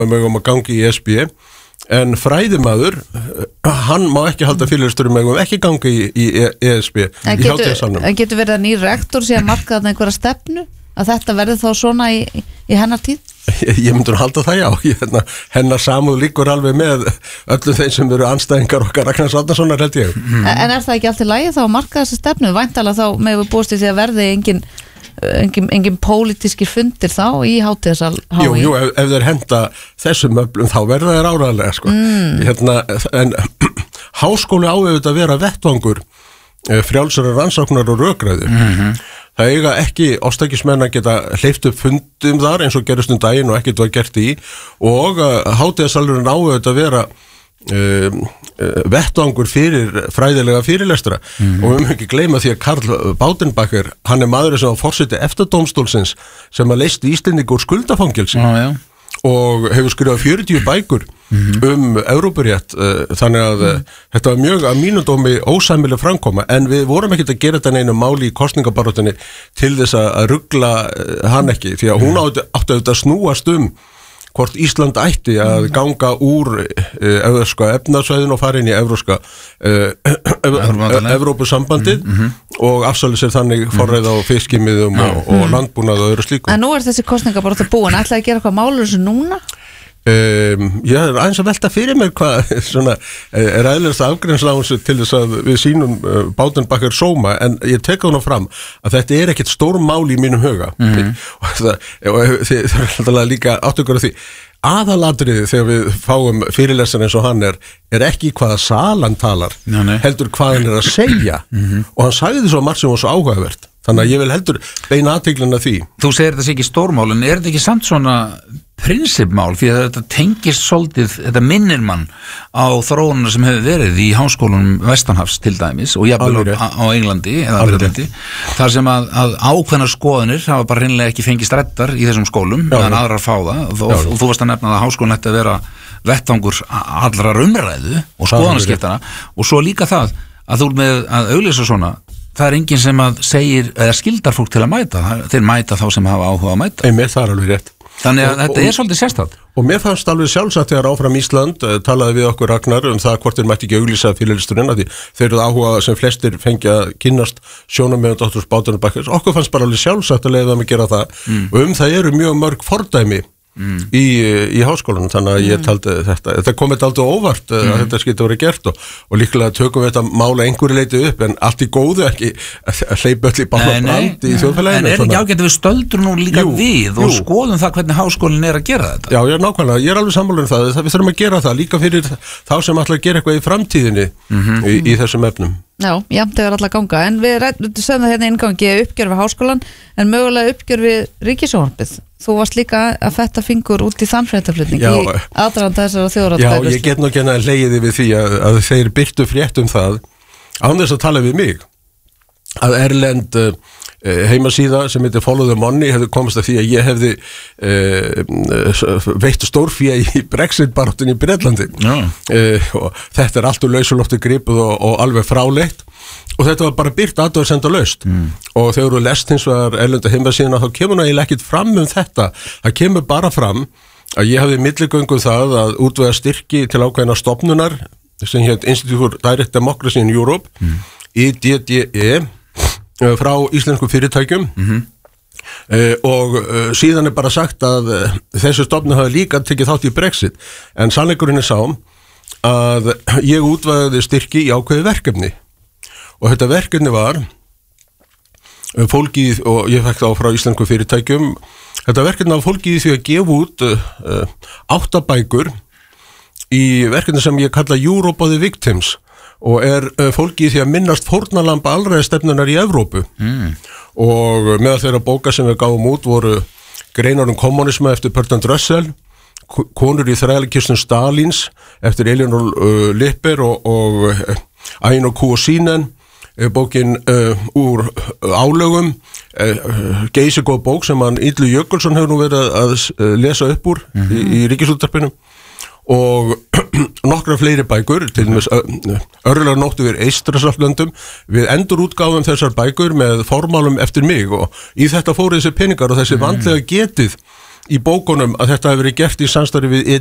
megum að gangi í ESB en fræðimaður hann má ekki halda fyrirlestur megum ekki gangi í ESB En getur verið að nýr rektor sé að marka þarna einhverja stefnu að þetta verði þá svona í hennar tíð? Ég myndi halda það hennar samúð líkur alveg með öllum þeim sem eru andstæðingar okkar Ragnars Árnasonar held ég En er það ekki allt í lagi þá að marka þessa stefnu? Væntanlega þá megum við búast í því að verði engin pólitískir fundir þá í hátíðasal HÍ Jú, ef þeir henda þessum öflum þá verða þeir áræðanlega sko. En háskóli á auðvitað að vera vettvangur frjálsara rannsóknar og rökræðu það eiga ekki ástækismenn að geta hleypt upp fundum þar eins og gerist daginn og ekkert var gert í og hátíðasalurinn á auðvitað að vera vettvangur fyrir fræðilega fyrirlestra og við höfum ekki gleyma því að Karl Baudenbacher hann maðurinn sem var forseti EFTA-dómstólsins sem að leysti Íslendinga úr skuldafangelsi og hefur skrifað 40 bækur Evrópurétt þannig að þetta var mjög að mínum dómi ósæmileg framkoma en við vorum ekkert að gera þetta neinu máli í kosningabaráttunni til þess að rugla hann ekki því að hún átti auðvitað að snúast hvort Ísland ætti að ganga úr evrópska efnasvæðin og fara inn í evrópska Evrópusambandið og afsali sér þannig forræð á fiskimiðum og landbúnað og öðru slíku En nú þessi kosningabaráttu búin, ætlaði að gera eitthvað málur þessu núna? Ég er aðeins að velta fyrir mér hvað svona, er aðlægast afgrænsláðs til þess að við sínum Baudenbacher sóma en ég tek það nú fram að þetta er ekkert stór mál í mínum huga og það er alltaf líka áttugur af því aðalatriði þegar við fáum fyrirlessan eins og hann er ekki hvaða salan talar heldur hvað hann að segja og hann sagði því svo margt sem var svo áhugavert þannig að ég vil heldur beina athyglinna því Þú segir þetta sé ekki stórmál en er þetta ekki samt svona prinsipmál því að þetta tengist svolítið, þetta minnir mann á þróunina sem hefur verið í háskólunum Vestanhafs til dæmis og jafnvel á Englandi eða Bretlandi þar sem að ákveðnar skoðanir hafa bara hreinlega ekki fengist ræddar í þessum skólum meðan aðrar fá það og þú varst að nefna að háskólinn ætti að vera vettvangur allrar umræðu og skoðanaskiptana og svo líka það að þú með að auglýsa svona það er enginn sem að segir eða skildar fólk til að mæta þeir mæta þá sem hafa áhuga að mæta það er alveg rétt Þannig að þetta er svolítið sérstætt Og mér fannst alveg sjálfsagt þegar áfram Ísland talaði við okkur Ragnar það hvort þeir mætti ekki auglýsa fyrirlesturinn því þeir eru áhuga sem flestir fengja að kynnast sjónum með Dr. Baudenbacher okkur fannst bara alveg sjálfsagt að leiða að gera það og það eru mjög mörg fordæmi í háskólanum þannig að ég taldi þetta komið aldrei óvart að þetta skyti verið gert og líklega tökum við þetta mála einhverju leiti upp en allt í góðu ekki að hleypa öll í báða brand í þjóðfélaginu En er ekki ágætt að við stöldrum nú líka við og skoðum það hvernig háskólinn er að gera þetta Já, nákvæmlega, ég er alveg sammála um það við þurfum að gera það líka fyrir þá sem ætla að gera eitthvað í framtíðinni í þessum efnum Já, jafnt hefur alltaf ganga en við sögum það hérna inngangi uppgjör við háskólan en mögulega uppgjör við ríkissjónvarpið Þú varst líka að fetta fingur út í þann fréttaflutning í aðdraganda þessara þjóðaratkvæðagreiðslu. Já, ég get nú ekki að leiði við því að þeir birtu frétt það án þess að tala við mig að erlend heimasíða sem heitir Follow the Money hefði komist að því að ég hefði veitt stórfé í Brexit-baráttunni í Bretlandi og þetta er allt úr lausulofti gripið og alveg fráleitt og þetta var bara byrt athugasemdalaust og þegar þú lest hins vegar erlenda heimasíðuna þá kemur það eiginlega ekkert fram það kemur bara fram að ég hafði milligöngu það að útvega styrki til ákveðna stofnunar sem hétt Institute for Direct Democracy in Europe IDDE frá íslenskum fyrirtækjum og síðan er bara sagt að þessu stofnun hafi líka tekið þátt í Brexit en sannleikurinn er sá að ég útvegaði styrki í ákveði verkefni og þetta verkefni var fólkið og ég fekk þá frá íslenskum fyrirtækjum þetta verkefni var fólkið því að gefa út 8 bækur í verkefni sem ég kalla Europe of the Victims og fólkið því að minnast fórnarlamba alræðistefnunar í Evrópu og meðal þeirra bóka sem við gáum út voru greinar kommunisma eftir Bertrand Russell konur í þrælakistum Stalins eftir Eleanor Lipper og Aino Kuosinen bókin úr álögum geysigóð bók sem hann Illu Jökulsson hefur nú verið að lesa upp úr í Ríkisútvarpinu og nokkra fleiri bækur til dæmis örlega nóttu við Eystrasaltlöndum við endurútgáfum þessar bækur með formálum eftir mig og í þetta fóru þessi peningar og þessi vandlega getið í bókunum að þetta hefur verið gert í samstarfi við